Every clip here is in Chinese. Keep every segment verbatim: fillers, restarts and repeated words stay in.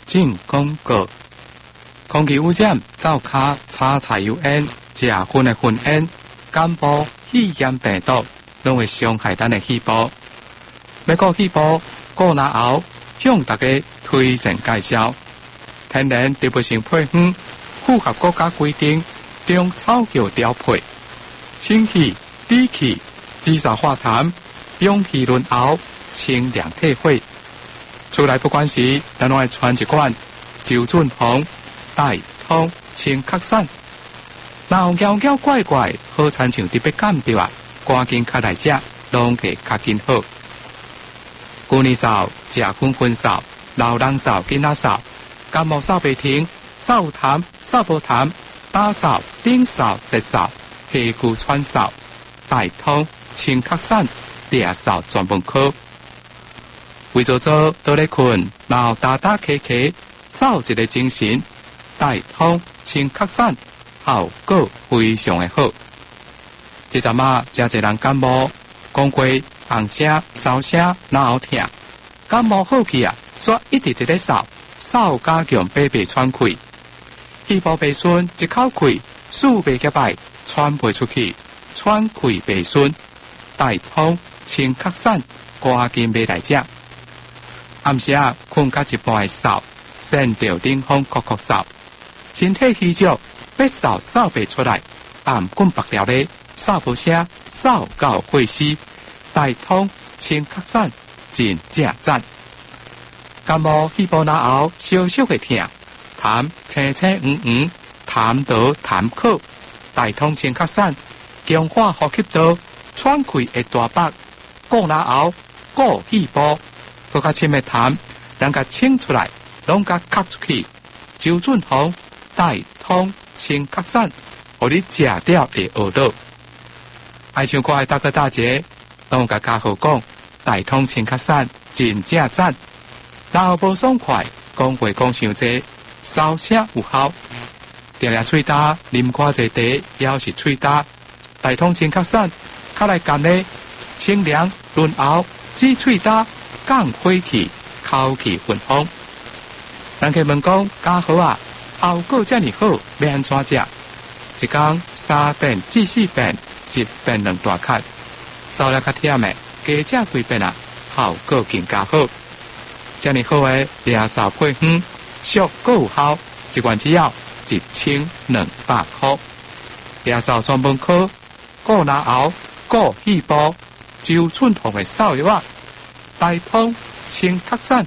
进广告。空气污染、灶卡、炒菜油烟、食薰的熏烟、感冒、肺炎病毒，拢会伤害咱的细胞。要顾细胞，顾哪后向大家推荐介绍天然植物性配方，符合国家规定，中草药调配，清气、理气、止嗽化痰、养气润喉、清凉退火。出来不管时，咱拢爱穿一罐周润红带通清咳散。若有妖妖怪怪，好亲像特别感着啊，赶紧较来食，拢会较紧好。旧年扫、食薰薰扫、老人扫、囡仔扫、感冒扫袂停、扫有痰、扫无痰、打扫、顶扫、直扫、皮肤穿扫、带通清咳散、掠扫专门科。为做做倒咧困，然后打打咳咳，扫一个精神，带通清咳散，效果非常的好。这阵啊，真侪人感冒，讲过红声、烧声、脑后痛，感冒好去啊，煞一直直咧扫，扫加强白白喘气，气泡白顺，一口气，数白结拜，喘不出去，喘气白顺，带通清咳散，赶紧买来食。暗时啊，困到一半的扫，先着顶风酷酷扫，身体虚弱，要扫扫袂出来，暗棍白了咧，扫无声，扫到会死，带通清咳散，真正赞。感冒气泡那后，小小的痛，痰青青黄黄，痰倒痰口，带通清咳散，强化呼吸道，喘气会大白，顾那后，顾气泡。搁较深的痰，咱甲清出来，拢甲咳出去。周润红带通清咳散，互你食掉会学到。爱唱歌的大哥大姐，拢甲家好讲，带通清咳散真正赞。然后无爽快，讲话讲伤济，烧声有效。定定喙焦，啉寡济茶，也是喙焦。带通清咳散，较来干咧，清凉润喉，止喙焦。降火气，口气顺风。人客问讲，家好啊，效果这么好，要安怎食？一天三遍至四遍，一遍两大咳，扫了较忝的，加食几遍啊，效果更加好。这么好的掠扫配方，俗够有效，一罐只要一千两百块。掠扫专门科，顾哪喉，顾气泡，周润红的扫药啊。带通清咳散，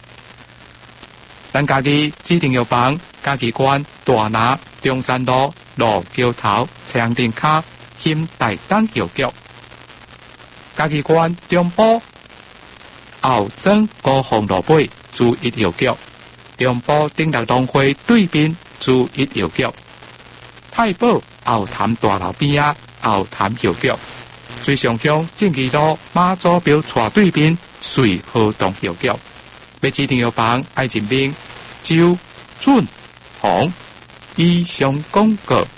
咱家己指定药房，家己馆大拿中山路路桥头长定卡新大等药局，家己馆中部后庄高峰路尾注一药局，中部顶六龙会对面注一药局，太保后潭大楼边啊后潭药局，水上乡正义路马祖庙斜对面。水河东药局，要指定药房爱认明周润红以上广告。